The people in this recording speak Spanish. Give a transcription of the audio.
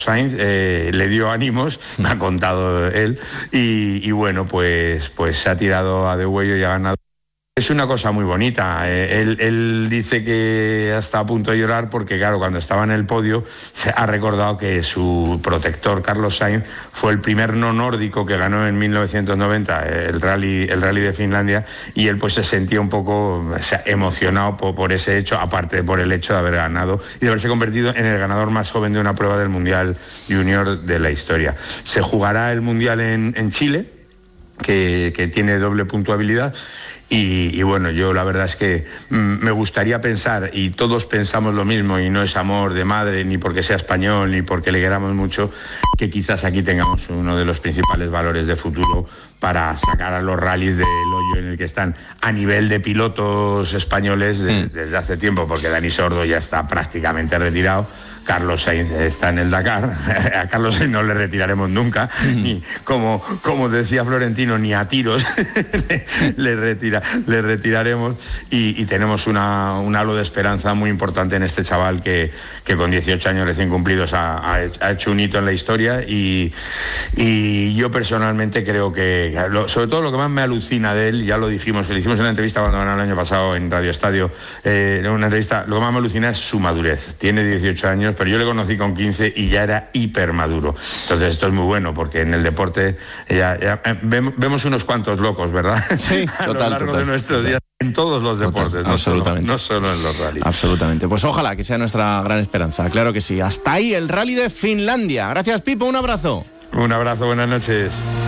Sainz le dio ánimos, me ha contado él, y bueno, pues se ha tirado a degüello y ha ganado. Es una cosa muy bonita. Él dice que está a punto de llorar porque, claro, cuando estaba en el podio se ha recordado que su protector, Carlos Sainz, fue el primer no nórdico que ganó en 1990 el rally de Finlandia, y él pues se sentía un poco emocionado por ese hecho, aparte por el hecho de haber ganado y de haberse convertido en el ganador más joven de una prueba del Mundial Junior de la historia. Se jugará el Mundial en Chile, que tiene doble puntuabilidad. Y bueno, yo la verdad es que me gustaría pensar, y todos pensamos lo mismo, y no es amor de madre, ni porque sea español, ni porque le queramos mucho, que quizás aquí tengamos uno de los principales valores de futuro para sacar a los rallies del hoyo en el que están a nivel de pilotos españoles desde hace tiempo, porque Dani Sordo ya está prácticamente retirado. Carlos Sainz está en el Dakar. A Carlos Sainz no le retiraremos nunca, ni como decía Florentino, ni a tiros le retiraremos, y tenemos un halo de esperanza muy importante en este chaval que con 18 años recién cumplidos ha hecho un hito en la historia, y yo personalmente creo que sobre todo lo que más me alucina de él, ya lo dijimos, le hicimos una entrevista cuando ganó el año pasado en Radio Estadio, una entrevista, lo que más me alucina es su madurez. Tiene 18 años, pero yo le conocí con 15 y ya era hiper maduro. Entonces esto es muy bueno, porque en el deporte vemos unos cuantos locos, ¿verdad? Sí, a lo largo de nuestros días, en todos los deportes, no solo en los rallies. Absolutamente. Pues ojalá que sea nuestra gran esperanza, claro que sí. Hasta ahí el rally de Finlandia. Gracias, Pipo, un abrazo. Un abrazo, buenas noches.